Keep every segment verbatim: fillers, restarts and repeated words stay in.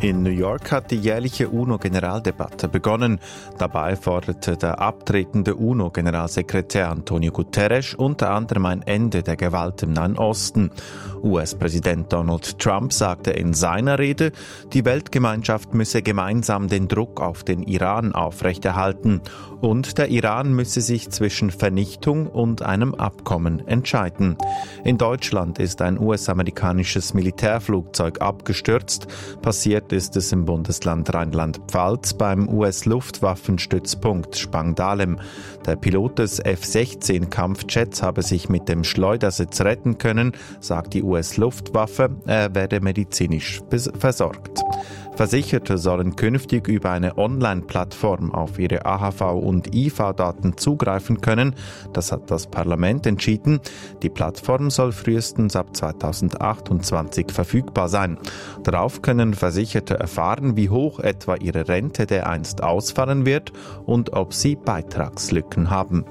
In New York hat die jährliche UNO-Generaldebatte begonnen. Dabei forderte der abtretende UNO-Generalsekretär Antonio Guterres unter anderem ein Ende der Gewalt im Nahen Osten. U S-Präsident Donald Trump sagte in seiner Rede, die Weltgemeinschaft müsse gemeinsam den Druck auf den Iran aufrechterhalten und der Iran müsse sich zwischen Vernichtung und einem Abkommen entscheiden. In Deutschland ist ein U S-amerikanisches Militärflugzeug abgestürzt. Passiert ist es im Bundesland Rheinland-Pfalz beim U S-Luftwaffenstützpunkt Spangdahlem. Der Pilot des F sechzehn Kampfjets habe sich mit dem Schleudersitz retten können, sagt die U S-Luftwaffe, er werde medizinisch versorgt. Versicherte sollen künftig über eine Online-Plattform auf ihre A H V- und I V-Daten zugreifen können. Das hat das Parlament entschieden. Die Plattform soll frühestens ab zweitausendachtundzwanzig verfügbar sein. Darauf können Versicherte erfahren, wie hoch etwa ihre Rente dereinst ausfallen wird und ob sie Beitragslücken haben.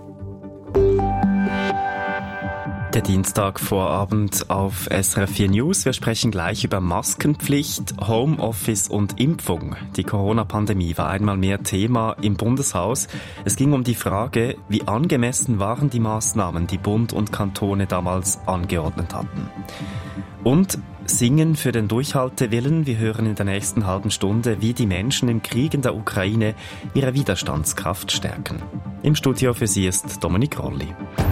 Der Dienstagvorabend auf S R F vier News. Wir sprechen gleich über Maskenpflicht, Homeoffice und Impfung. Die Corona-Pandemie war einmal mehr Thema im Bundeshaus. Es ging um die Frage, wie angemessen waren die Maßnahmen, die Bund und Kantone damals angeordnet hatten. Und Singen für den Durchhaltewillen. Wir hören in der nächsten halben Stunde, wie die Menschen im Krieg in der Ukraine ihre Widerstandskraft stärken. Im Studio für Sie ist Dominik Rolli.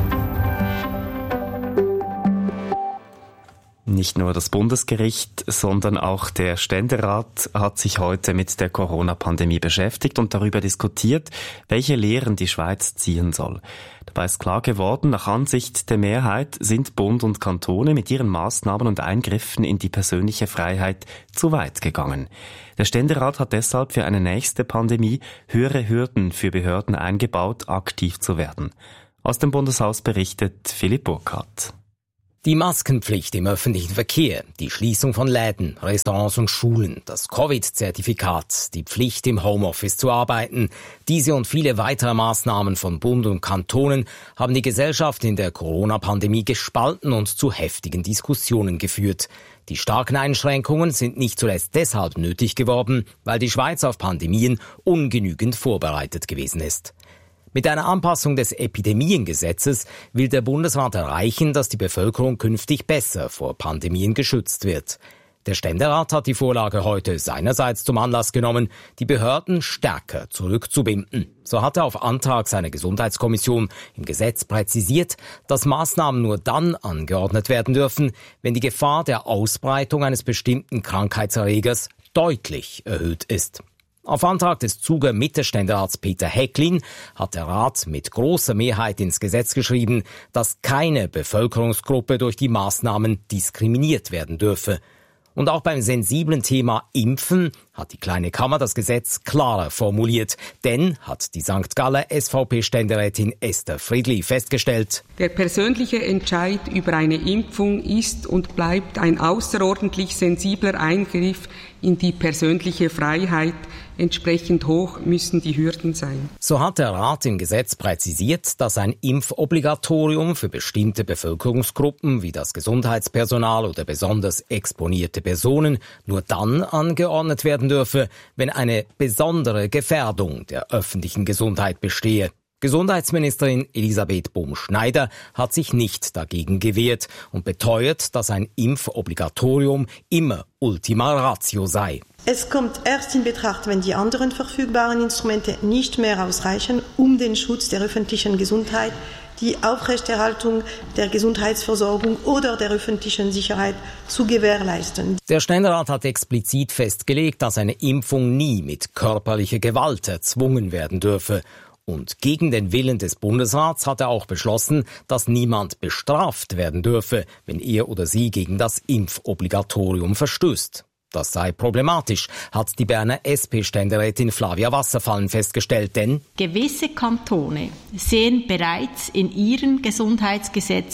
Nicht nur das Bundesgericht, sondern auch der Ständerat hat sich heute mit der Corona-Pandemie beschäftigt und darüber diskutiert, welche Lehren die Schweiz ziehen soll. Dabei ist klar geworden, nach Ansicht der Mehrheit sind Bund und Kantone mit ihren Maßnahmen und Eingriffen in die persönliche Freiheit zu weit gegangen. Der Ständerat hat deshalb für eine nächste Pandemie höhere Hürden für Behörden eingebaut, aktiv zu werden. Aus dem Bundeshaus berichtet Philipp Burkhardt. Die Maskenpflicht im öffentlichen Verkehr, die Schließung von Läden, Restaurants und Schulen, das Covid-Zertifikat, die Pflicht im Homeoffice zu arbeiten, diese und viele weitere Maßnahmen von Bund und Kantonen haben die Gesellschaft in der Corona-Pandemie gespalten und zu heftigen Diskussionen geführt. Die starken Einschränkungen sind nicht zuletzt deshalb nötig geworden, weil die Schweiz auf Pandemien ungenügend vorbereitet gewesen ist. Mit einer Anpassung des Epidemiengesetzes will der Bundesrat erreichen, dass die Bevölkerung künftig besser vor Pandemien geschützt wird. Der Ständerat hat die Vorlage heute seinerseits zum Anlass genommen, die Behörden stärker zurückzubinden. So hat er auf Antrag seiner Gesundheitskommission im Gesetz präzisiert, dass Maßnahmen nur dann angeordnet werden dürfen, wenn die Gefahr der Ausbreitung eines bestimmten Krankheitserregers deutlich erhöht ist. Auf Antrag des Zuger Mitte-Ständerats Peter Häcklin hat der Rat mit großer Mehrheit ins Gesetz geschrieben, dass keine Bevölkerungsgruppe durch die Maßnahmen diskriminiert werden dürfe. Und auch beim sensiblen Thema Impfen hat die Kleine Kammer das Gesetz klarer formuliert. Denn, hat die Sankt Galler S V P-Ständerätin Esther Friedli festgestellt, der persönliche Entscheid über eine Impfung ist und bleibt ein außerordentlich sensibler Eingriff in die persönliche Freiheit. Entsprechend hoch müssen die Hürden sein. So hat der Rat im Gesetz präzisiert, dass ein Impfobligatorium für bestimmte Bevölkerungsgruppen wie das Gesundheitspersonal oder besonders exponierte Personen nur dann angeordnet werden dürfe, wenn eine besondere Gefährdung der öffentlichen Gesundheit bestehe. Gesundheitsministerin Elisabeth Bohm-Schneider hat sich nicht dagegen gewehrt und beteuert, dass ein Impfobligatorium immer Ultima Ratio sei. Es kommt erst in Betracht, wenn die anderen verfügbaren Instrumente nicht mehr ausreichen, um den Schutz der öffentlichen Gesundheit, die Aufrechterhaltung der Gesundheitsversorgung oder der öffentlichen Sicherheit zu gewährleisten. Der Ständerat hat explizit festgelegt, dass eine Impfung nie mit körperlicher Gewalt erzwungen werden dürfe. Und gegen den Willen des Bundesrats hat er auch beschlossen, dass niemand bestraft werden dürfe, wenn er oder sie gegen das Impfobligatorium verstößt. Das sei problematisch, hat die Berner S P-Ständerätin Flavia Wasserfallen festgestellt, denn gewisse Kantone sehen bereits in ihren Gesundheitsgesetzen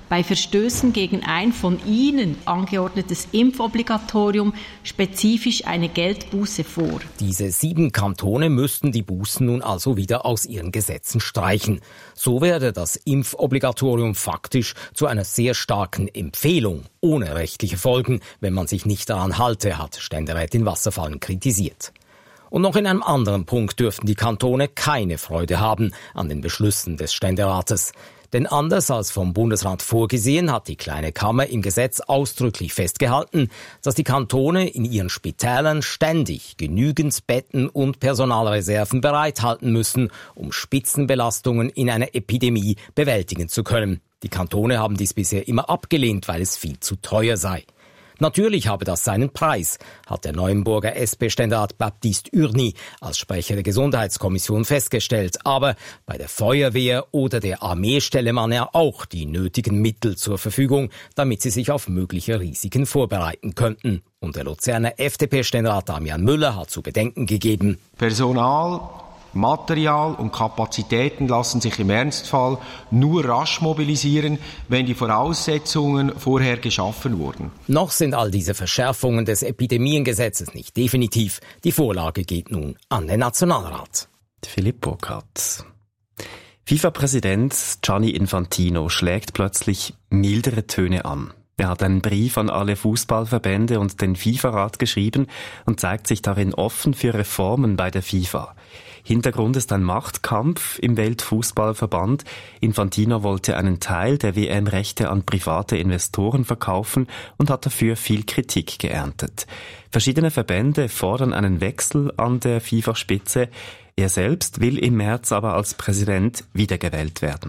bei Verstößen gegen ein von ihnen angeordnetes Impfobligatorium spezifisch eine Geldbuße vor. Diese sieben Kantone müssten die Bußen nun also wieder aus ihren Gesetzen streichen. So werde das Impfobligatorium faktisch zu einer sehr starken Empfehlung, ohne rechtliche Folgen, wenn man sich nicht daran halte, hat Ständerätin Wasserfallen kritisiert. Und noch in einem anderen Punkt dürften die Kantone keine Freude haben an den Beschlüssen des Ständerates. Denn anders als vom Bundesrat vorgesehen, hat die kleine Kammer im Gesetz ausdrücklich festgehalten, dass die Kantone in ihren Spitälern ständig genügend Betten und Personalreserven bereithalten müssen, um Spitzenbelastungen in einer Epidemie bewältigen zu können. Die Kantone haben dies bisher immer abgelehnt, weil es viel zu teuer sei. Natürlich habe das seinen Preis, hat der Neuenburger S P-Ständerat Baptiste Urny als Sprecher der Gesundheitskommission festgestellt. Aber bei der Feuerwehr oder der Armee stelle man ja auch die nötigen Mittel zur Verfügung, damit sie sich auf mögliche Risiken vorbereiten könnten. Und der Luzerner F D P-Ständerat Damian Müller hat zu bedenken gegeben: Personal, Material und Kapazitäten lassen sich im Ernstfall nur rasch mobilisieren, wenn die Voraussetzungen vorher geschaffen wurden. Noch sind all diese Verschärfungen des Epidemiengesetzes nicht definitiv. Die Vorlage geht nun an den Nationalrat. Philipp Burkhardt. FIFA-Präsident Gianni Infantino schlägt plötzlich mildere Töne an. Er hat einen Brief an alle Fußballverbände und den FIFA-Rat geschrieben und zeigt sich darin offen für Reformen bei der FIFA. Hintergrund ist ein Machtkampf im Weltfußballverband. Infantino wollte einen Teil der W M-Rechte an private Investoren verkaufen und hat dafür viel Kritik geerntet. Verschiedene Verbände fordern einen Wechsel an der FIFA-Spitze. Er selbst will im März aber als Präsident wiedergewählt werden.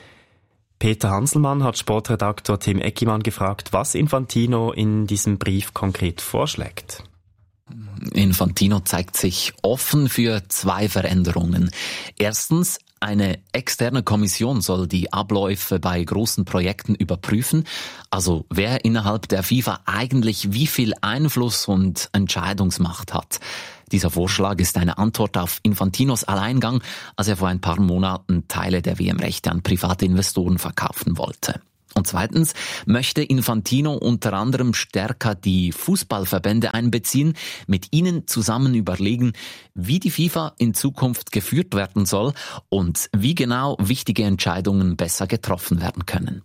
Peter Hanselmann hat Sportredaktor Tim Eckimann gefragt, was Infantino in diesem Brief konkret vorschlägt. Infantino zeigt sich offen für zwei Veränderungen. Erstens, eine externe Kommission soll die Abläufe bei großen Projekten überprüfen. Also wer innerhalb der FIFA eigentlich wie viel Einfluss und Entscheidungsmacht hat. Dieser Vorschlag ist eine Antwort auf Infantinos Alleingang, als er vor ein paar Monaten Teile der W M-Rechte an private Investoren verkaufen wollte. Und zweitens möchte Infantino unter anderem stärker die Fußballverbände einbeziehen, mit ihnen zusammen überlegen, wie die FIFA in Zukunft geführt werden soll und wie genau wichtige Entscheidungen besser getroffen werden können.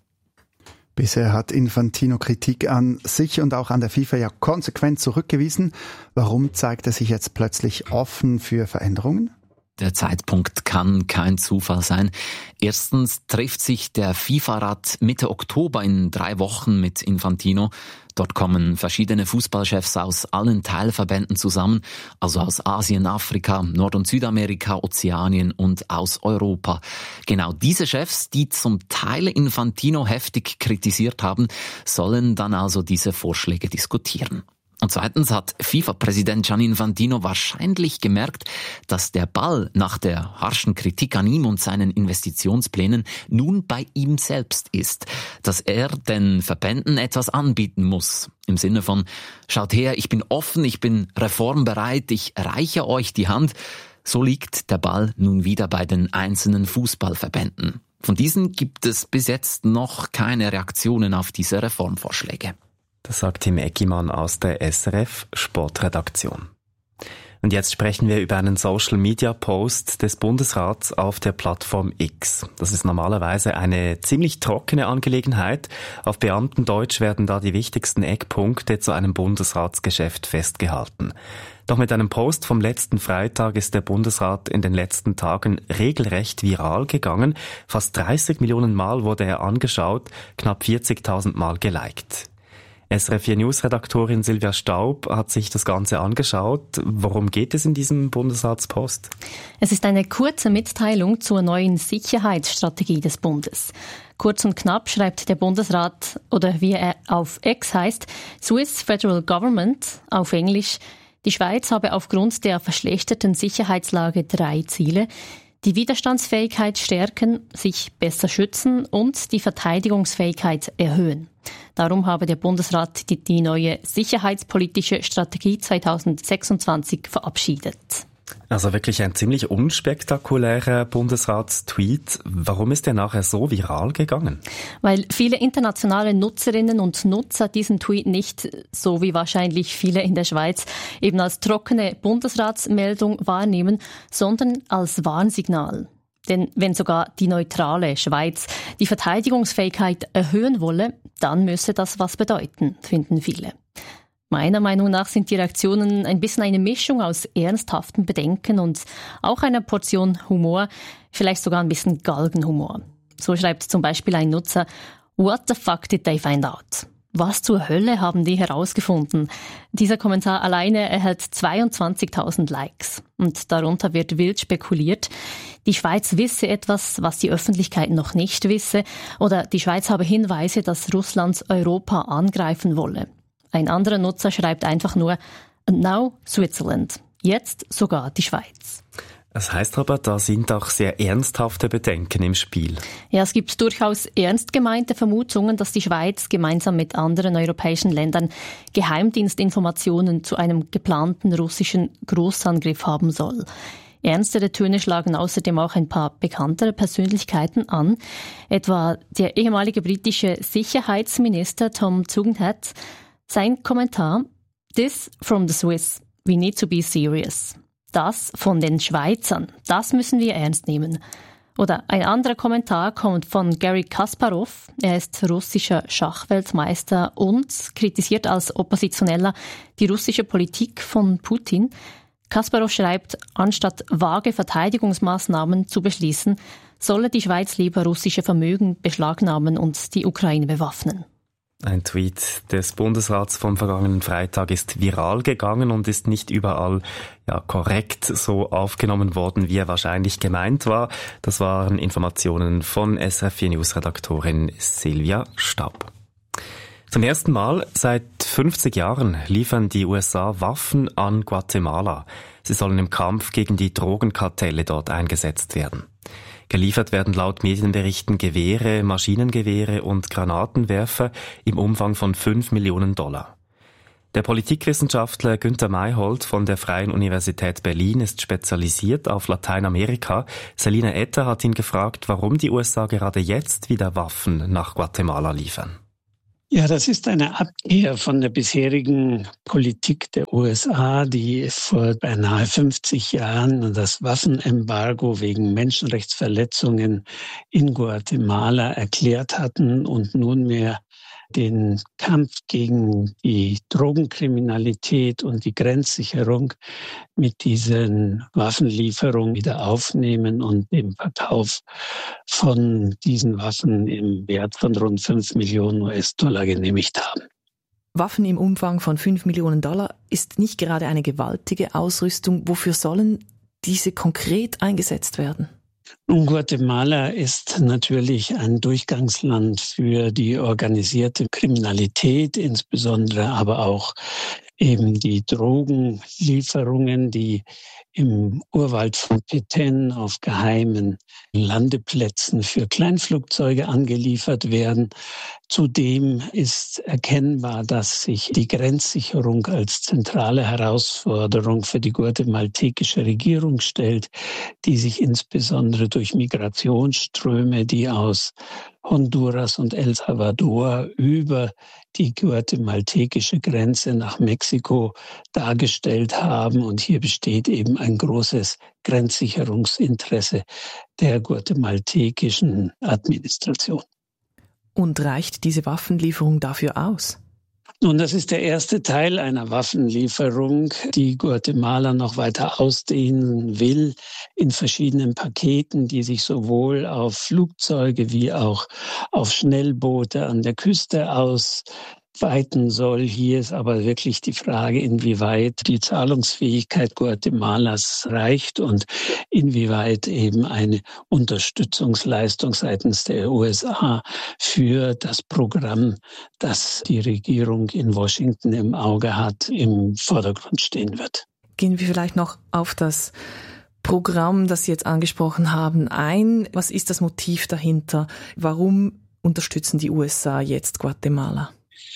Bisher hat Infantino Kritik an sich und auch an der FIFA ja konsequent zurückgewiesen. Warum zeigt er sich jetzt plötzlich offen für Veränderungen? Der Zeitpunkt kann kein Zufall sein. Erstens trifft sich der FIFA-Rat Mitte Oktober in drei Wochen mit Infantino. Dort kommen verschiedene Fußballchefs aus allen Teilverbänden zusammen, also aus Asien, Afrika, Nord- und Südamerika, Ozeanien und aus Europa. Genau diese Chefs, die zum Teil Infantino heftig kritisiert haben, sollen dann also diese Vorschläge diskutieren. Und zweitens hat FIFA-Präsident Gianni Infantino wahrscheinlich gemerkt, dass der Ball nach der harschen Kritik an ihm und seinen Investitionsplänen nun bei ihm selbst ist. Dass er den Verbänden etwas anbieten muss. Im Sinne von, schaut her, ich bin offen, ich bin reformbereit, ich reiche euch die Hand. So liegt der Ball nun wieder bei den einzelnen Fußballverbänden. Von diesen gibt es bis jetzt noch keine Reaktionen auf diese Reformvorschläge. Das sagt Tim Eckimann aus der S R F Sportredaktion. Und jetzt sprechen wir über einen Social-Media-Post des Bundesrats auf der Plattform X. Das ist normalerweise eine ziemlich trockene Angelegenheit. Auf Beamtendeutsch werden da die wichtigsten Eckpunkte zu einem Bundesratsgeschäft festgehalten. Doch mit einem Post vom letzten Freitag ist der Bundesrat in den letzten Tagen regelrecht viral gegangen. Fast dreißig Millionen Mal wurde er angeschaut, knapp vierzigtausend Mal geliked. S R F vier News-Redaktorin Silvia Staub hat sich das Ganze angeschaut. Worum geht es in diesem Bundesratspost? Es ist eine kurze Mitteilung zur neuen Sicherheitsstrategie des Bundes. Kurz und knapp schreibt der Bundesrat, oder wie er auf X heißt, Swiss Federal Government, auf Englisch, die Schweiz habe aufgrund der verschlechterten Sicherheitslage drei Ziele: die Widerstandsfähigkeit stärken, sich besser schützen und die Verteidigungsfähigkeit erhöhen. Darum habe der Bundesrat die, die neue sicherheitspolitische Strategie zweitausendsechsundzwanzig verabschiedet. Also wirklich ein ziemlich unspektakulärer Bundesratstweet. Warum ist der nachher so viral gegangen? Weil viele internationale Nutzerinnen und Nutzer diesen Tweet nicht, so wie wahrscheinlich viele in der Schweiz, eben als trockene Bundesratsmeldung wahrnehmen, sondern als Warnsignal. Denn wenn sogar die neutrale Schweiz die Verteidigungsfähigkeit erhöhen wolle, dann müsse das was bedeuten, finden viele. Meiner Meinung nach sind die Reaktionen ein bisschen eine Mischung aus ernsthaftem Bedenken und auch einer Portion Humor, vielleicht sogar ein bisschen Galgenhumor. So schreibt zum Beispiel ein Nutzer: "What the fuck did they find out?" Was zur Hölle haben die herausgefunden? Dieser Kommentar alleine erhält zweiundzwanzigtausend Likes. Und darunter wird wild spekuliert, die Schweiz wisse etwas, was die Öffentlichkeit noch nicht wisse, oder die Schweiz habe Hinweise, dass Russland Europa angreifen wolle. Ein anderer Nutzer schreibt einfach nur "And now Switzerland." Jetzt sogar die Schweiz. Das heißt aber, da sind auch sehr ernsthafte Bedenken im Spiel. Ja, es gibt durchaus ernst gemeinte Vermutungen, dass die Schweiz gemeinsam mit anderen europäischen Ländern Geheimdienstinformationen zu einem geplanten russischen Großangriff haben soll. Ernstere Töne schlagen außerdem auch ein paar bekanntere Persönlichkeiten an, etwa der ehemalige britische Sicherheitsminister Tom Tugendhat. Sein Kommentar: "This from the Swiss. We need to be serious." Das von den Schweizern. Das müssen wir ernst nehmen. Oder ein anderer Kommentar kommt von Garry Kasparov. Er ist russischer Schachweltmeister und kritisiert als Oppositioneller die russische Politik von Putin. Kasparov schreibt, anstatt vage Verteidigungsmaßnahmen zu beschließen, solle die Schweiz lieber russische Vermögen beschlagnahmen und die Ukraine bewaffnen. Ein Tweet des Bundesrats vom vergangenen Freitag ist viral gegangen und ist nicht überall ja, korrekt so aufgenommen worden, wie er wahrscheinlich gemeint war. Das waren Informationen von S R F vier News-Redaktorin Silvia Staub. Zum ersten Mal seit fünfzig Jahren liefern die U S A Waffen an Guatemala. Sie sollen im Kampf gegen die Drogenkartelle dort eingesetzt werden. Geliefert werden laut Medienberichten Gewehre, Maschinengewehre und Granatenwerfer im Umfang von fünf Millionen Dollar. Der Politikwissenschaftler Günther Mayhold von der Freien Universität Berlin ist spezialisiert auf Lateinamerika. Selina Etter hat ihn gefragt, warum die U S A gerade jetzt wieder Waffen nach Guatemala liefern. Ja, das ist eine Abkehr von der bisherigen Politik der U S A, die vor beinahe fünfzig Jahren das Waffenembargo wegen Menschenrechtsverletzungen in Guatemala erklärt hatten und nunmehr den Kampf gegen die Drogenkriminalität und die Grenzsicherung mit diesen Waffenlieferungen wieder aufnehmen und dem Verkauf von diesen Waffen im Wert von rund fünf Millionen U S-Dollar genehmigt haben. Waffen im Umfang von fünf Millionen Dollar ist nicht gerade eine gewaltige Ausrüstung. Wofür sollen diese konkret eingesetzt werden? Nun, Guatemala ist natürlich ein Durchgangsland für die organisierte Kriminalität, insbesondere aber auch eben die Drogenlieferungen, die im Urwald von Petén auf geheimen Landeplätzen für Kleinflugzeuge angeliefert werden. Zudem ist erkennbar, dass sich die Grenzsicherung als zentrale Herausforderung für die guatemaltekische Regierung stellt, die sich insbesondere durch Migrationsströme, die aus Honduras und El Salvador über die guatemaltekische Grenze nach Mexiko dargestellt haben. Und hier besteht eben ein großes Grenzsicherungsinteresse der guatemaltekischen Administration. Und reicht diese Waffenlieferung dafür aus? Nun, das ist der erste Teil einer Waffenlieferung, die Guatemala noch weiter ausdehnen will in verschiedenen Paketen, die sich sowohl auf Flugzeuge wie auch auf Schnellboote an der Küste ausweiten soll. Hier ist aber wirklich die Frage, inwieweit die Zahlungsfähigkeit Guatemalas reicht und inwieweit eben eine Unterstützungsleistung seitens der U S A für das Programm, das die Regierung in Washington im Auge hat, im Vordergrund stehen wird. Gehen wir vielleicht noch auf das Programm, das Sie jetzt angesprochen haben, ein. Was ist das Motiv dahinter? Warum unterstützen die U S A jetzt Guatemala?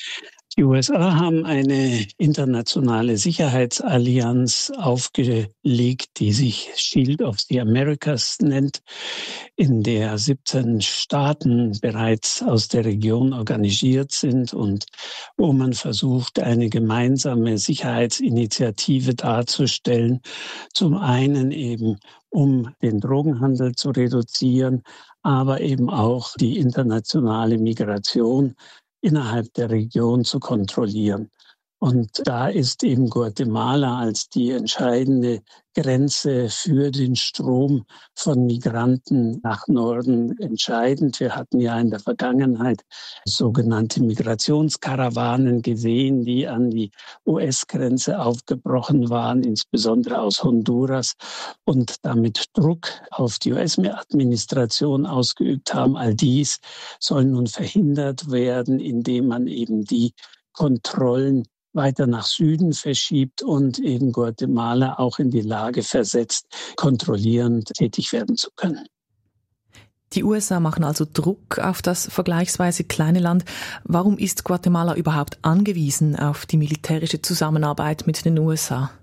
Die U S A haben eine internationale Sicherheitsallianz aufgelegt, die sich Shield of the Americas nennt, in der siebzehn Staaten bereits aus der Region organisiert sind und wo man versucht, eine gemeinsame Sicherheitsinitiative darzustellen. Zum einen eben, um den Drogenhandel zu reduzieren, aber eben auch die internationale Migration innerhalb der Region zu kontrollieren. Und da ist eben Guatemala als die entscheidende Grenze für den Strom von Migranten nach Norden entscheidend. Wir hatten ja in der Vergangenheit sogenannte Migrationskarawanen gesehen, die an die U S-Grenze aufgebrochen waren, insbesondere aus Honduras, und damit Druck auf die U S-Administration ausgeübt haben. All dies soll nun verhindert werden, indem man eben die Kontrollen weiter nach Süden verschiebt und eben Guatemala auch in die Lage versetzt, kontrollierend tätig werden zu können. Die U S A machen also Druck auf das vergleichsweise kleine Land. Warum ist Guatemala überhaupt angewiesen auf die militärische Zusammenarbeit mit den U S A?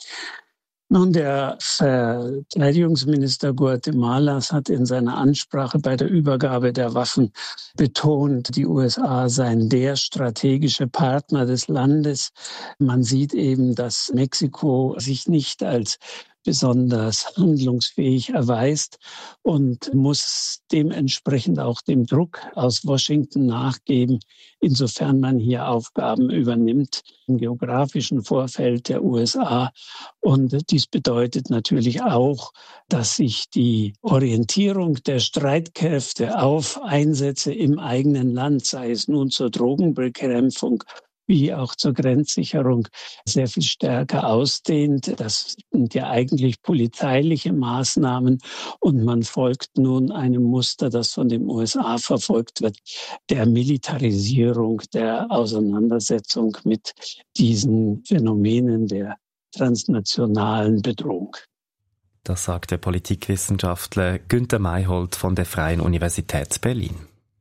Nun, der Verteidigungsminister Guatemalas hat in seiner Ansprache bei der Übergabe der Waffen betont, die U S A seien der strategische Partner des Landes. Man sieht eben, dass Mexiko sich nicht als besonders handlungsfähig erweist und muss dementsprechend auch dem Druck aus Washington nachgeben, insofern man hier Aufgaben übernimmt im geografischen Vorfeld der U S A. Und dies bedeutet natürlich auch, dass sich die Orientierung der Streitkräfte auf Einsätze im eigenen Land, sei es nun zur Drogenbekämpfung wie auch zur Grenzsicherung, sehr viel stärker ausdehnt. Das sind ja eigentlich polizeiliche Maßnahmen und man folgt nun einem Muster, das von den U S A verfolgt wird, der Militarisierung, der Auseinandersetzung mit diesen Phänomenen der transnationalen Bedrohung. Das sagt der Politikwissenschaftler Günther Mayhold von der Freien Universität Berlin.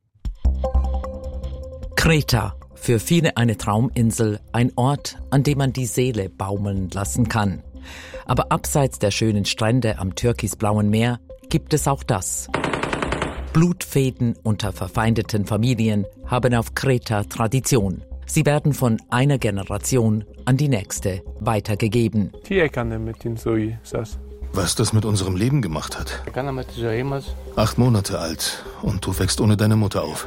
Kreta. Für viele eine Trauminsel, ein Ort, an dem man die Seele baumeln lassen kann. Aber abseits der schönen Strände am türkisblauen Meer gibt es auch das. Blutfäden unter verfeindeten Familien haben auf Kreta Tradition. Sie werden von einer Generation an die nächste weitergegeben. Was das mit unserem Leben gemacht hat. Acht Monate alt und du wächst ohne deine Mutter auf.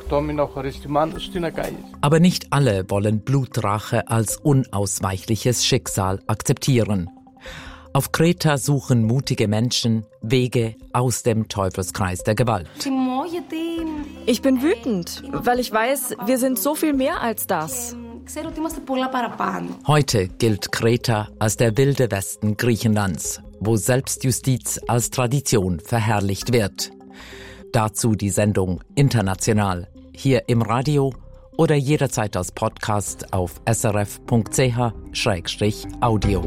Aber nicht alle wollen Blutrache als unausweichliches Schicksal akzeptieren. Auf Kreta suchen mutige Menschen Wege aus dem Teufelskreis der Gewalt. Ich bin wütend, weil ich weiß, wir sind so viel mehr als das. Heute gilt Kreta als der wilde Westen Griechenlands, wo Selbstjustiz als Tradition verherrlicht wird. Dazu die Sendung International, hier im Radio oder jederzeit als Podcast auf s r f punkt c h slash audio.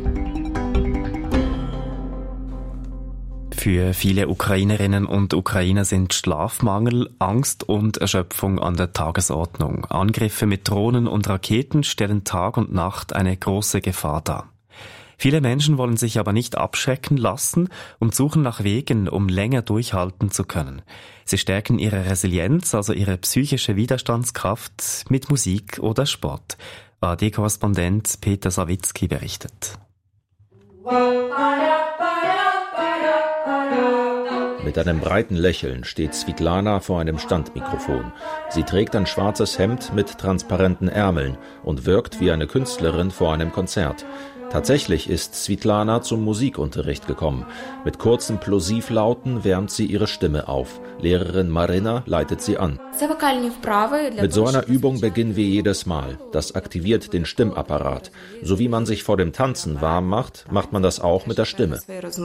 Für viele Ukrainerinnen und Ukrainer sind Schlafmangel, Angst und Erschöpfung an der Tagesordnung. Angriffe mit Drohnen und Raketen stellen Tag und Nacht eine große Gefahr dar. Viele Menschen wollen sich aber nicht abschrecken lassen und suchen nach Wegen, um länger durchhalten zu können. Sie stärken ihre Resilienz, also ihre psychische Widerstandskraft, mit Musik oder Sport. A R D-Korrespondent Peter Sawicki berichtet. Mit einem breiten Lächeln steht Svitlana vor einem Standmikrofon. Sie trägt ein schwarzes Hemd mit transparenten Ärmeln und wirkt wie eine Künstlerin vor einem Konzert. Tatsächlich ist Svitlana zum Musikunterricht gekommen. Mit kurzen Plosivlauten wärmt sie ihre Stimme auf. Lehrerin Marina leitet sie an. Mit so einer Übung beginnen wir jedes Mal. Das aktiviert den Stimmapparat. So wie man sich vor dem Tanzen warm macht, macht man das auch mit der Stimme.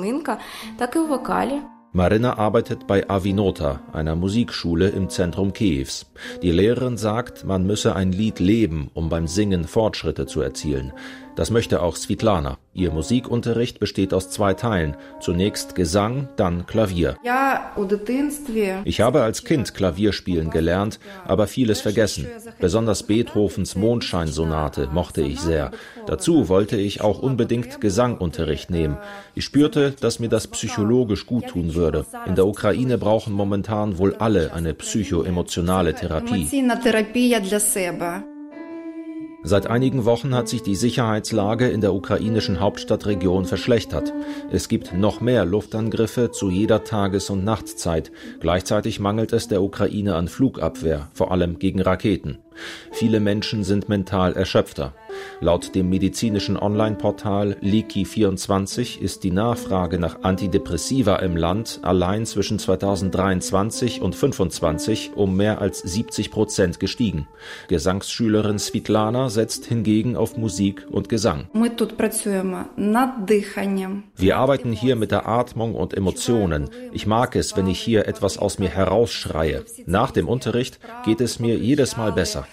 Marina arbeitet bei Avinota, einer Musikschule im Zentrum Kiews. Die Lehrerin sagt, man müsse ein Lied leben, um beim Singen Fortschritte zu erzielen. Das möchte auch Svitlana. Ihr Musikunterricht besteht aus zwei Teilen. Zunächst Gesang, dann Klavier. Ich habe als Kind Klavierspielen gelernt, aber vieles vergessen. Besonders Beethovens Mondscheinsonate mochte ich sehr. Dazu wollte ich auch unbedingt Gesangunterricht nehmen. Ich spürte, dass mir das psychologisch gut tun würde. In der Ukraine brauchen momentan wohl alle eine psychoemotionale Therapie. Seit einigen Wochen hat sich die Sicherheitslage in der ukrainischen Hauptstadtregion verschlechtert. Es gibt noch mehr Luftangriffe zu jeder Tages- und Nachtzeit. Gleichzeitig mangelt es der Ukraine an Flugabwehr, vor allem gegen Raketen. Viele Menschen sind mental erschöpfter. Laut dem medizinischen Online-Portal Leki vierundzwanzig ist die Nachfrage nach Antidepressiva im Land allein zwischen zweitausenddreiundzwanzig und zweitausendfünfundzwanzig um mehr als siebzig Prozent gestiegen. Gesangsschülerin Svitlana setzt hingegen auf Musik und Gesang. Wir arbeiten hier mit der Atmung und Emotionen. Ich mag es, wenn ich hier etwas aus mir herausschreie. Nach dem Unterricht geht es mir jedes Mal besser.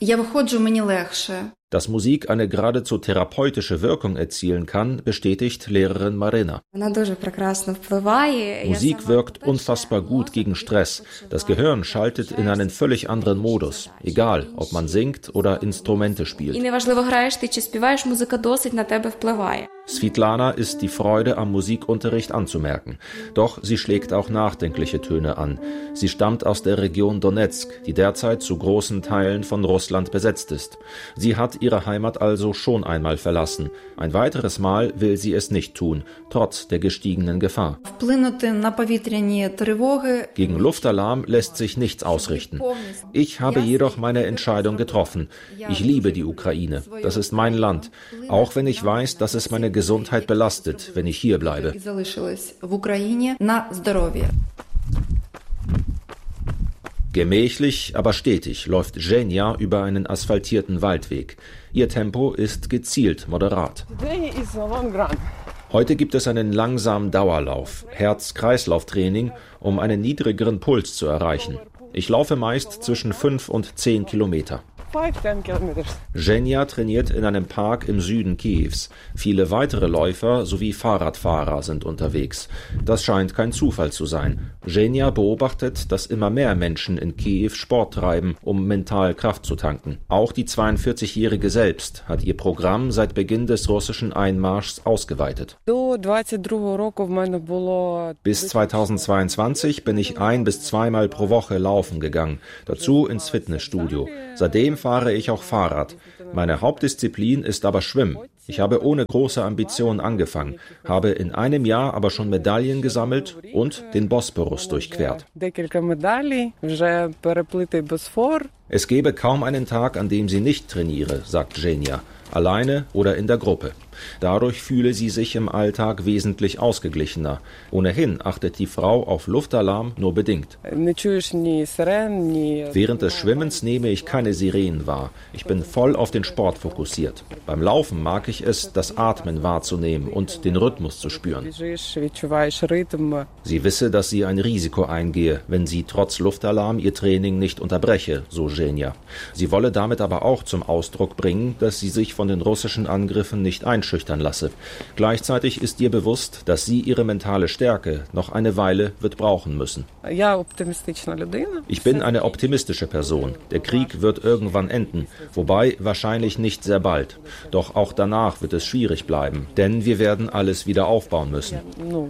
Dass Musik eine geradezu therapeutische Wirkung erzielen kann, bestätigt Lehrerin Marina. Musik wirkt unfassbar gut gegen Stress. Das Gehirn schaltet in einen völlig anderen Modus, egal ob man singt oder Instrumente spielt. Svitlana ist die Freude am Musikunterricht anzumerken. Doch sie schlägt auch nachdenkliche Töne an. Sie stammt aus der Region Donezk, die derzeit zu großen Teilen von Russland besetzt ist. Sie hat ihre Heimat also schon einmal verlassen. Ein weiteres Mal will sie es nicht tun, trotz der gestiegenen Gefahr. Gegen Luftalarm lässt sich nichts ausrichten. Ich habe jedoch meine Entscheidung getroffen. Ich liebe die Ukraine. Das ist mein Land. Auch wenn ich weiß, dass es meine Gesundheit belastet, wenn ich hier bleibe. Gemächlich, aber stetig läuft Zhenya über einen asphaltierten Waldweg. Ihr Tempo ist gezielt moderat. Heute gibt es einen langsamen Dauerlauf, Herz-Kreislauf-Training, um einen niedrigeren Puls zu erreichen. Ich laufe meist zwischen fünf und zehn Kilometer. Zhenya trainiert in einem Park im Süden Kiews. Viele weitere Läufer sowie Fahrradfahrer sind unterwegs. Das scheint kein Zufall zu sein. Zhenya beobachtet, dass immer mehr Menschen in Kiew Sport treiben, um mental Kraft zu tanken. Auch die zweiundvierzigjährige selbst hat ihr Programm seit Beginn des russischen Einmarschs ausgeweitet. Bis zweitausendzweiundzwanzig bin ich ein- bis zweimal pro Woche laufen gegangen, dazu ins Fitnessstudio. Seitdem fahre ich auch Fahrrad. Meine Hauptdisziplin ist aber Schwimmen. Ich habe ohne große Ambitionen angefangen, habe in einem Jahr aber schon Medaillen gesammelt und den Bosporus durchquert. Es gäbe kaum einen Tag, an dem sie nicht trainiere, sagt Zhenya, alleine oder in der Gruppe. Dadurch fühle sie sich im Alltag wesentlich ausgeglichener. Ohnehin achtet die Frau auf Luftalarm nur bedingt. Während des Schwimmens nehme ich keine Sirenen wahr. Ich bin voll auf den Sport fokussiert. Beim Laufen mag ich es, das Atmen wahrzunehmen und den Rhythmus zu spüren. Sie wisse, dass sie ein Risiko eingehe, wenn sie trotz Luftalarm ihr Training nicht unterbreche, so Zhenya. Sie wolle damit aber auch zum Ausdruck bringen, dass sie sich von den russischen Angriffen nicht einschüchtern lasse. Gleichzeitig ist ihr bewusst, dass sie ihre mentale Stärke noch eine Weile wird brauchen müssen. Ich bin eine optimistische Person. Der Krieg wird irgendwann enden, wobei wahrscheinlich nicht sehr bald. Doch auch danach wird es schwierig bleiben, denn wir werden alles wieder aufbauen müssen.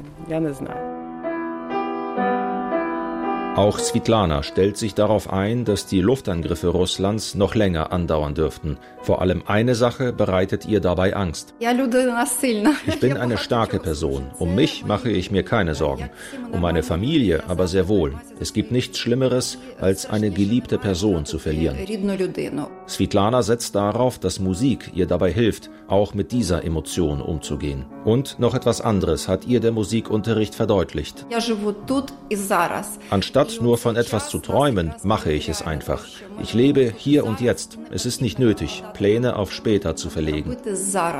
Auch Svitlana stellt sich darauf ein, dass die Luftangriffe Russlands noch länger andauern dürften. Vor allem eine Sache bereitet ihr dabei Angst. Ich bin eine starke Person. Um mich mache ich mir keine Sorgen. Um meine Familie aber sehr wohl. Es gibt nichts Schlimmeres, als eine geliebte Person zu verlieren. Svitlana setzt darauf, dass Musik ihr dabei hilft, auch mit dieser Emotion umzugehen. Und noch etwas anderes hat ihr der Musikunterricht verdeutlicht. Anstatt nur von etwas zu träumen, mache ich es einfach. Ich lebe hier und jetzt. Es ist nicht nötig, Pläne auf später zu verlegen.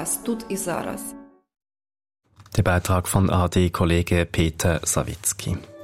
Der Beitrag von A D-Kollege Peter Sawicki.